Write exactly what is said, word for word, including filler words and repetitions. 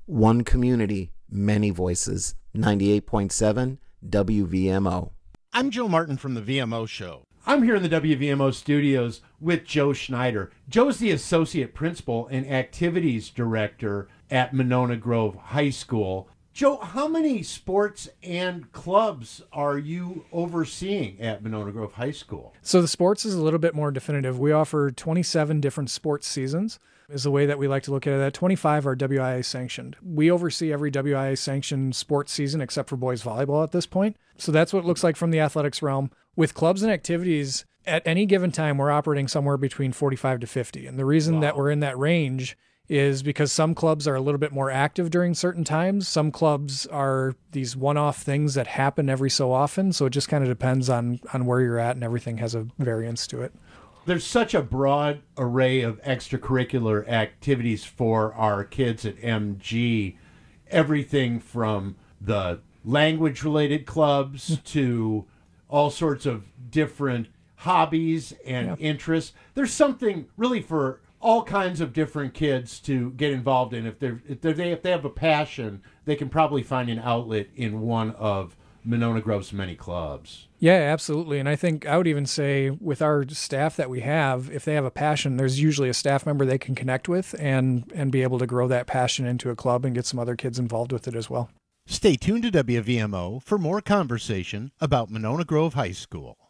One community, many voices. ninety-eight point seven W V M O. I'm Joe Martin from the V M O Show. I'm here in the W V M O studios with Joe Schneider. Joe's the Associate Principal and Activities Director at Monona Grove High School. Joe, how many sports and clubs are you overseeing at Monona Grove High School? So the sports is a little bit more definitive. We offer twenty-seven different sports seasons is the way that we like to look at it. twenty-five are W I A sanctioned. We oversee every W I A sanctioned sports season except for boys volleyball at this point. So that's what it looks like from the athletics realm. With clubs and activities, at any given time, we're operating somewhere between forty-five to fifty. And the reason wow. that we're in that range is because some clubs are a little bit more active during certain times. Some clubs are these one-off things that happen every so often. So it just kind of depends on, on where you're at, and everything has a variance to it. There's such a broad array of extracurricular activities for our kids at M G. Everything from the language-related clubs to all sorts of different hobbies and yep. interests. There's something really for all kinds of different kids to get involved in. If they're, if they if they have a passion, they can probably find an outlet in one of Monona Grove's many clubs. Yeah, absolutely. And I think I would even say with our staff that we have, if they have a passion, there's usually a staff member they can connect with and and be able to grow that passion into a club and get some other kids involved with it as well. Stay tuned to W V M O for more conversation about Monona Grove High School.